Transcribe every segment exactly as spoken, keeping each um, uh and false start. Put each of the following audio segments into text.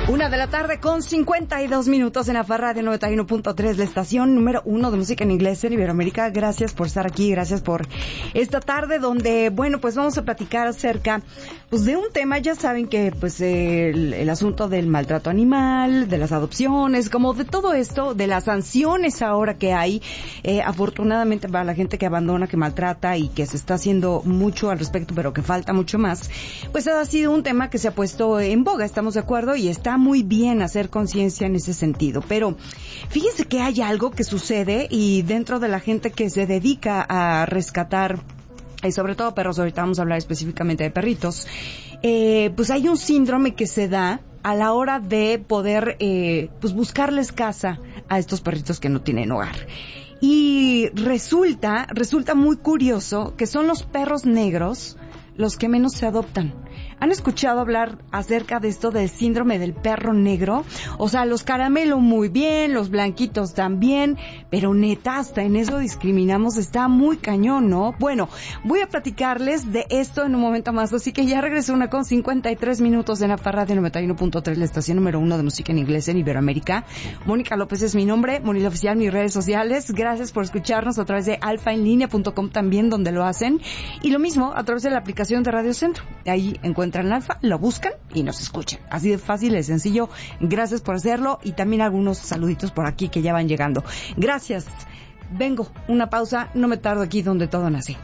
Una de la tarde con cincuenta y dos minutos en Afar Radio noventa y uno punto tres, la estación número uno de música en inglés en Iberoamérica. Gracias por estar aquí, gracias por esta tarde donde, bueno, pues vamos a platicar acerca, pues, de un tema. Ya saben que, pues, el, el asunto del maltrato animal, de las adopciones, como de todo esto, de las sanciones ahora que hay, eh, afortunadamente para la gente que abandona, que maltrata y que se está haciendo mucho al respecto, pero que falta mucho más, pues ha sido un tema que se ha puesto en boga, estamos de acuerdo, y está muy bien hacer conciencia en ese sentido. Pero fíjense que hay algo que sucede y dentro de la gente que se dedica a rescatar, y sobre todo perros, ahorita vamos a hablar específicamente de perritos, eh, pues hay un síndrome que se da a la hora de poder eh, pues buscarles casa a estos perritos que no tienen hogar. Y resulta, resulta muy curioso que son los perros negros los que menos se adoptan. ¿Han escuchado hablar acerca de esto del síndrome del perro negro? O sea, los caramelos muy bien, los blanquitos también, pero neta, hasta en eso discriminamos, está muy cañón, ¿no? Bueno, voy a platicarles de esto en un momento más, así que ya regreso una con cincuenta y tres minutos en Afar Radio noventa y uno punto tres, la estación número uno de música en inglés en Iberoamérica. Mónica López es mi nombre, Mónica Oficial, mis redes sociales. Gracias por escucharnos a través de alfa en línea punto com también, donde lo hacen. Y lo mismo a través de la aplicación de Radio Centro. Ahí encuentran Alfa, lo buscan y nos escuchan. Así de fácil, de sencillo. Gracias por hacerlo y también algunos saluditos por aquí que ya van llegando. Gracias. Vengo, una pausa, no me tardo aquí donde todo nace.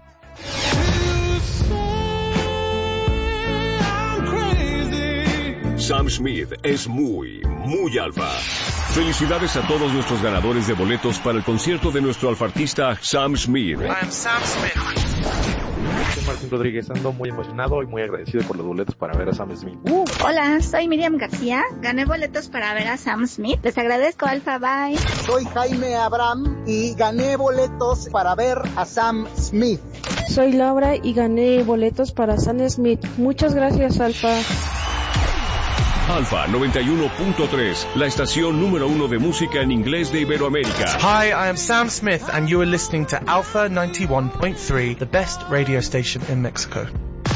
Sam Smith es muy, muy alfa. Felicidades a todos nuestros ganadores de boletos para el concierto de nuestro alfartista Sam Smith. I'm Sam Smith. Soy Martín Rodríguez, ando muy emocionado y muy agradecido por los boletos para ver a Sam Smith. Uh, hola, soy Miriam García, gané boletos para ver a Sam Smith. Les agradezco, Alfa, bye. Soy Jaime Abraham y gané boletos para ver a Sam Smith. Soy Laura y gané boletos para Sam Smith. Muchas gracias, Alfa. Alfa noventa y uno punto tres, la estación número uno de música en inglés de Iberoamérica. Hi, I am Sam Smith and you are listening to Alpha ninety-one point three, the best radio station in Mexico.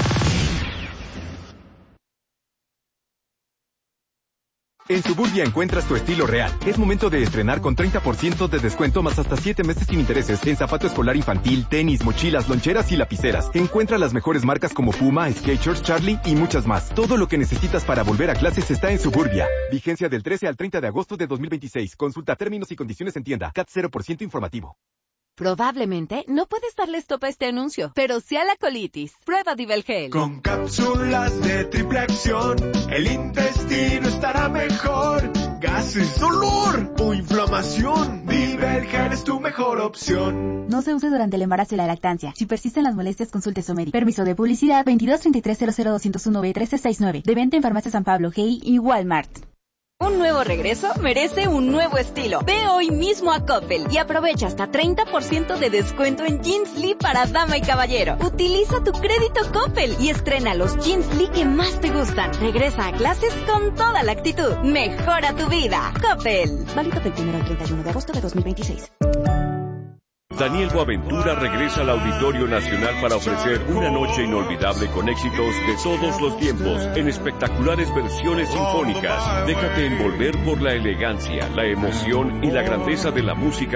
En Suburbia encuentras tu estilo real. Es momento de estrenar con treinta por ciento de descuento más hasta siete meses sin intereses en zapato escolar infantil, tenis, mochilas, loncheras y lapiceras. Encuentra las mejores marcas como Puma, Skechers, Charlie y muchas más. Todo lo que necesitas para volver a clases está en Suburbia. Vigencia del trece al treinta de agosto de dos mil veintiséis. Consulta términos y condiciones en tienda. C A T cero por ciento informativo. Probablemente no puedes darle stop a este anuncio, pero sí a la colitis. Prueba Divelgel. Con cápsulas de triple acción, el intestino estará mejor. Gases, dolor o inflamación, Divelgel es tu mejor opción. No se use durante el embarazo y la lactancia. Si persisten las molestias, consulte a su médico. Permiso de publicidad veintidós treinta y tres cero cero doscientos uno B trece sesenta y nueve. De venta en Farmacia San Pablo, G I y Walmart. Un nuevo regreso merece un nuevo estilo. Ve hoy mismo a Coppel y aprovecha hasta treinta por ciento de descuento en Jeans Lee para dama y caballero. Utiliza tu crédito Coppel y estrena los Jeans Lee que más te gustan. Regresa a clases con toda la actitud. Mejora tu vida. Coppel. Válido del primero al treinta y uno de agosto de dos mil veintiséis. Daniel Boaventura regresa al Auditorio Nacional para ofrecer una noche inolvidable con éxitos de todos los tiempos en espectaculares versiones sinfónicas. Déjate envolver por la elegancia, la emoción y la grandeza de la música